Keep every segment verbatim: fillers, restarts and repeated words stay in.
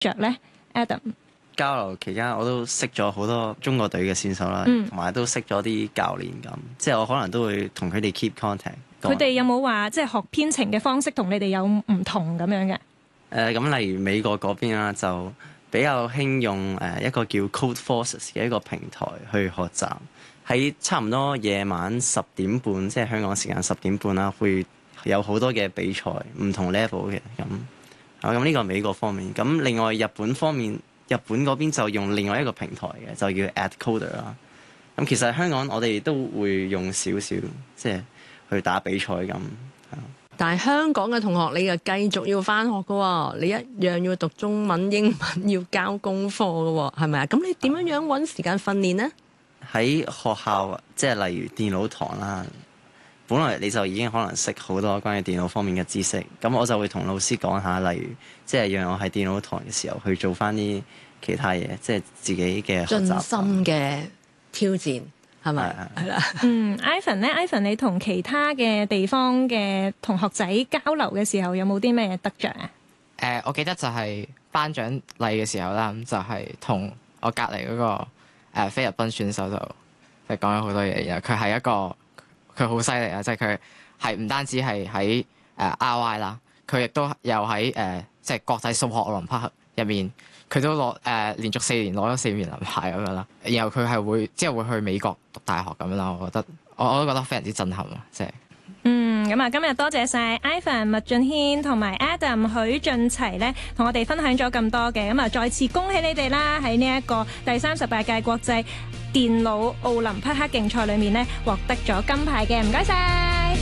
着咧 ，Adam？ 交流期間我都識咗好多中國隊嘅選手啦，同埋、嗯、都識咗啲教練咁，即係我可能都會同佢哋 keep contact。 佢哋有冇話即係學編程嘅方式同你哋有唔同咁樣嘅？ 誒咁、呃，例如美國嗰邊啦，就比較興用誒一個叫 Code Forces 嘅一個平台去學習。喺差唔多夜晚十點半，即係香港時間十點半啦，會有好多嘅比賽，唔同 level 嘅咁。啊，咁呢個美國方面，咁另外日本方面，日本嗰邊就用另外一個平台嘅，就叫 AdCoder 啦。咁其實香港我哋都會用少少，即係去打比賽咁。 但係香港嘅同學，你又繼續要返學㗎喎，你一樣要讀中文、英文，要交功課㗎喎，係咪啊？咁你點樣樣揾時間訓練呢？ 喺學校，即係例如電腦堂啦，本來你就已經可能識好多關於電腦方面嘅知識，咁我就會同老師講下，例如即係讓我喺電腦堂嘅時候去做返啲其他嘢，即係自己嘅學習進心嘅挑戰。係咪？係啦。 嗯 ，Ivan 咧 ，Ivan 你同其他嘅地方嘅同學仔交流嘅時候，有冇啲咩得着啊？ 誒、呃，我記得就係頒獎禮嘅時候啦，咁就係、是、同我隔離嗰個誒、呃、菲律賓選手就就講咗好多嘢，然後佢係一個佢好犀利啊！即係佢係唔單止係喺誒 R Y 啦，佢亦都有喺誒即係國際數學奧林匹克入面。佢都攞誒、呃、連續四年攞咗四面銀牌咁樣啦，然後佢係會之後會去美國讀大學咁樣啦，我覺得我我都覺得非常之震撼啊！即係嗯咁啊，今日多謝晒 Ivan 麥俊軒同埋 Adam 許晉齊咧，同我哋分享咗咁多嘅，咁啊再次恭喜你哋啦！喺呢一個第三十八屆國際電腦奧林匹克競賽裏面咧，獲得咗金牌嘅，唔該晒。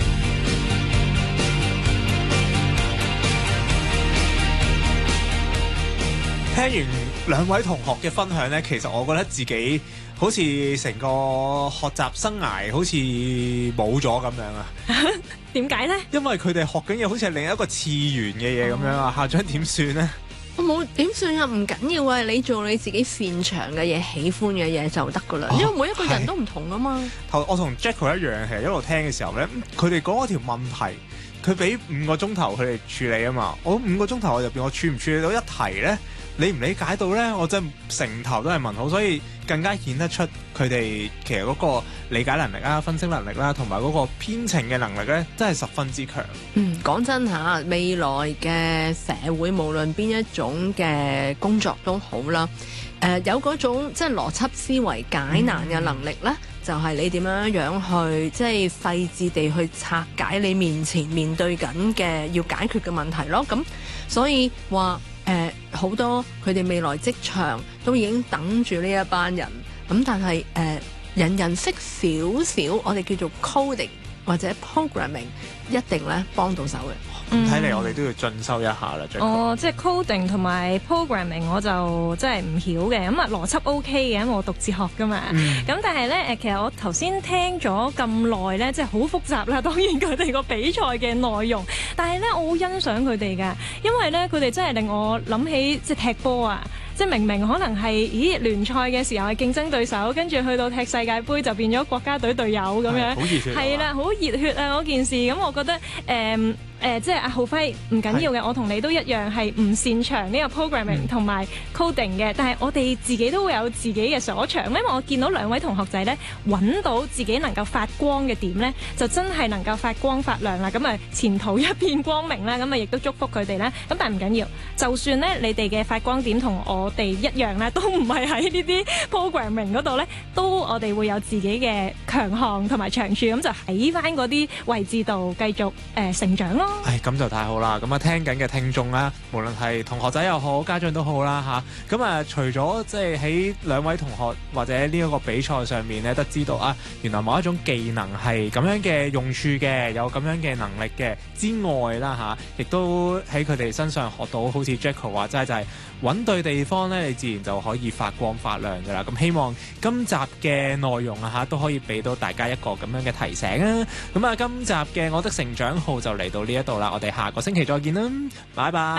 聽完兩位同學嘅分享呢，其實我覺得自己好似成個學習生涯好似冇咗咁樣啊！ 點解呢？ 因為佢哋學緊嘢好似係另一個次元嘅嘢咁樣啊！校長點算呢？ 我冇點算啊，唔緊要啊！你做你自己擅長嘅嘢、喜歡嘅嘢就得噶啦。哦、因為每一個人都唔同啊嘛。 頭我同 Jacko 一樣，其實一路聽嘅時候呢，佢哋講嗰條問題，佢俾五個鐘頭佢哋處理啊嘛。我五個鐘頭入邊，我處唔處理到一題呢？理唔理解到呢？我真係成頭都係問號，所以更加顯得出佢哋其實嗰個理解能力啦、分析能力啦，同埋嗰個編程嘅能力呢，真係十分之強。 嗯，講真嚇，未來嘅社會無論邊一種嘅工作都好啦，誒、呃、有嗰種即係邏輯思維解難嘅能力呢，嗯、就係你點樣樣去即係細緻地去拆解你面前面對緊嘅要解決嘅問題咯。咁所以話。誒好、呃、多佢哋未來職場都已經等住呢一班人，咁但係誒、呃、人人識少少，我哋叫做 coding 或者 programming， 一定咧幫到手嘅。 咁睇嚟我哋都要進修一下啦。 哦，即係 coding 同埋 programming 我就真係唔曉嘅，咁啊邏輯 OK 嘅，因為我讀哲學噶嘛。咁、嗯、但係咧誒，其實我頭先聽咗咁耐咧，即係好複雜啦。當然佢哋個比賽嘅內容，但係咧我好欣賞佢哋㗎，因為咧佢哋真係令我諗起即係踢波啊！即係明明可能係咦聯賽嘅時候係競爭對手，跟住去到踢世界盃就變咗國家隊隊友咁樣， 好熱血， 係啦，好熱血啊嗰件事。咁我覺得誒。嗯誒、呃，即係阿浩輝唔緊要嘅，是我同你都一樣係唔擅長呢個 programming 同埋 coding 嘅，但係我哋自己都會有自己嘅所長。因為我見到兩位同學仔咧揾到自己能夠發光嘅點咧，就真係能夠發光發亮啦。咁啊，前途一片光明啦。咁啊，亦都祝福佢哋啦。咁但係唔緊要，就算咧你哋嘅發光點同我哋一樣咧，都唔係喺呢啲 programming 嗰度咧，都我哋會有自己嘅強項同埋長處，咁就喺翻嗰啲位置度繼續誒、呃、成長咯。 唉，咁就太好啦！咁啊，聽緊嘅聽眾啦，無論係同學仔又好，家長都好啦嚇。咁啊，除咗即係喺兩位同學或者呢一個比賽上面咧，得知道啊，原來某一種技能係咁樣嘅用處嘅，有咁樣嘅能力嘅之外啦嚇，亦都喺佢哋身上學到，好似 Jacko 話齋就係揾對地方咧，你自然就可以發光發亮噶啦。咁希望今集嘅內容啊嚇，都可以俾到大家一個咁樣嘅提醒啊。咁啊，今集嘅我的成長號就嚟到呢一度啦，我哋下個星期再見啦，拜拜。